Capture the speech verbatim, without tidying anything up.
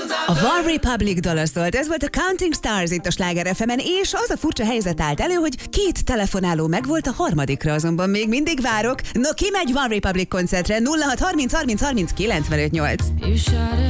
A One Republic dala szólt, ez volt a Counting Stars itt a Sláger ef emen, és az a furcsa helyzet állt elő, hogy két telefonáló megvolt, a harmadikra azonban még mindig várok. No, ki megy One Republic koncertre? nulla hat harminc harminc harminc kilencvenöt nyolc.